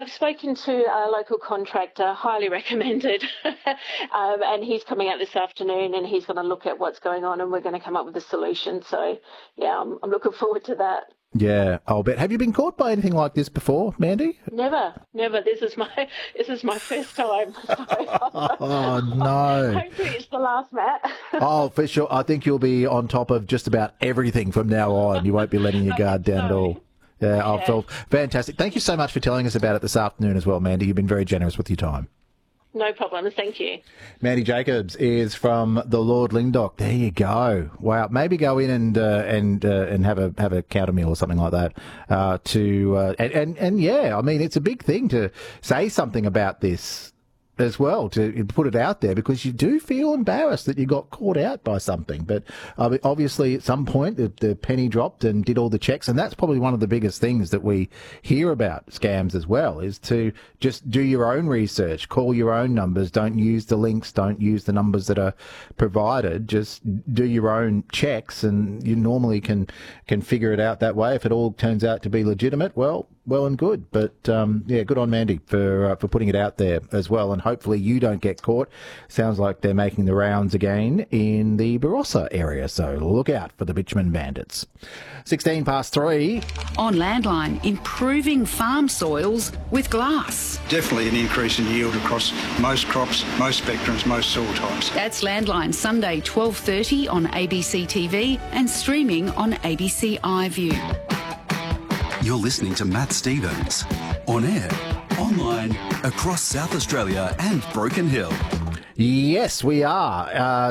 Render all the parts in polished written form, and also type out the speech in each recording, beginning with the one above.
I've spoken to a local contractor, highly recommended, and he's coming out this afternoon and he's going to look at what's going on and we're going to come up with a solution. So, yeah, I'm looking forward to that. Yeah, I'll bet. Have you been caught by anything like this before, Mandy? Never. This is my first time. Oh, no. Hopefully it's the last, Matt. Oh, for sure. I think you'll be on top of just about everything from now on. You won't be letting your guard down at all. Yeah, I felt fantastic. Thank you so much for telling us about it this afternoon as well, Mandy. You've been very generous with your time. No problem. Thank you. Mandy Jacobs is from the Lord Lingdoc. There you go. Wow. Maybe go in and have a counter meal or something like that. Yeah, I mean, it's a big thing to say something about this as well, to put it out there, because you do feel embarrassed that you got caught out by something. But obviously at some point the penny dropped and did all the checks, and that's probably one of the biggest things that we hear about scams as well, is to just do your own research, call your own numbers, don't use the links, don't use the numbers that are provided, just do your own checks, and you normally can figure it out that way. If it all turns out to be legitimate, well and good. But yeah, good on Mandy for putting it out there as well, and hopefully you don't get caught. Sounds like they're making the rounds again in the Barossa area, so look out for the bitumen bandits. 3:16. On Landline, improving farm soils with glass. Definitely an increase in yield across most crops, most spectrums, most soil types. That's Landline, Sunday 12:30 on ABC TV and streaming on ABC iView. You're listening to Matt Stevens, on air, online, across South Australia and Broken Hill. Yes, we are.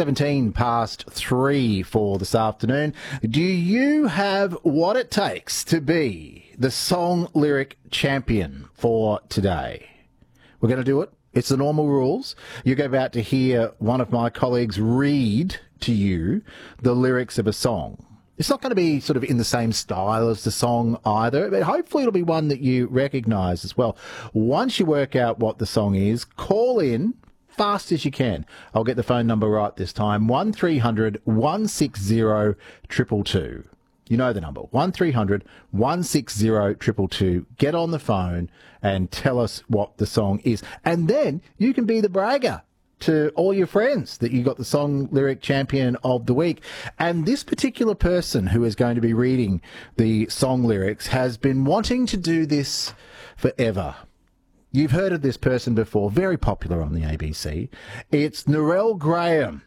3 for this afternoon. Do you have what it takes to be the song lyric champion for today? We're going to do it. It's the normal rules. You're about to hear one of my colleagues read to you the lyrics of a song. It's not going to be sort of in the same style as the song either, but hopefully it'll be one that you recognise as well. Once you work out what the song is, call in fast as you can. I'll get the phone number right this time, 1300 160 222. You know the number, 1300 160 222. Get on the phone and tell us what the song is. And then you can be the bragger to all your friends that you got the song lyric champion of the week. And this particular person who is going to be reading the song lyrics has been wanting to do this forever. You've heard of this person before, very popular on the ABC. It's Narelle Graham,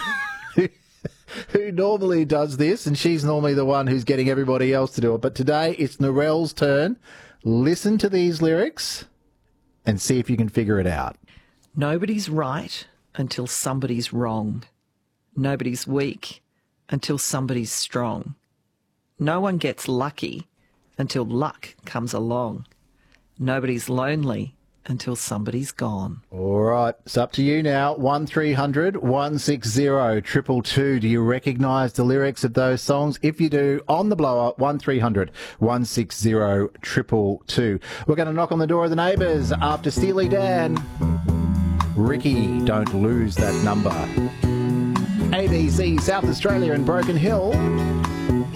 who normally does this, and she's normally the one who's getting everybody else to do it. But today it's Narelle's turn. Listen to these lyrics and see if you can figure it out. Nobody's right until somebody's wrong. Nobody's weak until somebody's strong. No one gets lucky until luck comes along. Nobody's lonely until somebody's gone. All right, it's up to you now. 1300 160 222. Do you recognise the lyrics of those songs? If you do, on the blower, 1300 160 222. We're going to knock on the door of the neighbours after Steely Dan. Ricky, don't lose that number. ABC, South Australia and Broken Hill.